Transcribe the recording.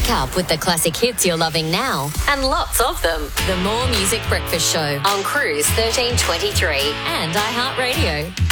Wake up with the classic hits you're loving now and lots of them. The More Music Breakfast Show on Cruise 1323 and iHeartRadio.